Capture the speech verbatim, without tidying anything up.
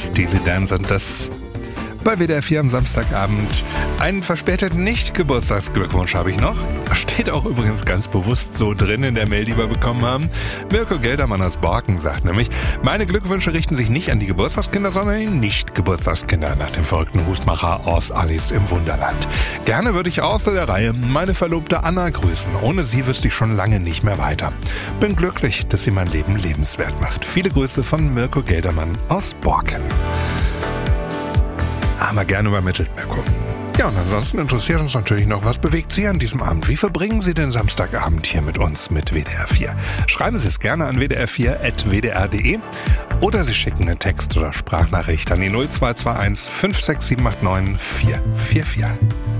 Steely Dan sind das. Bei W D R vier am Samstagabend. Einen verspäteten Nicht-Geburtstagsglückwunsch habe ich noch. Steht auch übrigens ganz bewusst so drin in der Mail, die wir bekommen haben. Mirko Geldermann aus Borken sagt nämlich, meine Glückwünsche richten sich nicht an die Geburtstagskinder, sondern an die Nicht-Geburtstagskinder nach dem verrückten Hustmacher aus Alice im Wunderland. Gerne würde ich außer der Reihe meine Verlobte Anna grüßen. Ohne sie wüsste ich schon lange nicht mehr weiter. Bin glücklich, dass sie mein Leben lebenswert macht. Viele Grüße von Mirko Geldermann aus Borken. Haben wir gerne übermittelt, Mirko. Ja, und ansonsten interessiert uns natürlich noch, was bewegt Sie an diesem Abend? Wie verbringen Sie den Samstagabend hier mit uns, mit W D R vier? Schreiben Sie es gerne an w d r vier at w d r punkt d e oder Sie schicken eine Text- oder Sprachnachricht an die null zwei zwei eins fünf sechs sieben acht neun vier vier vier.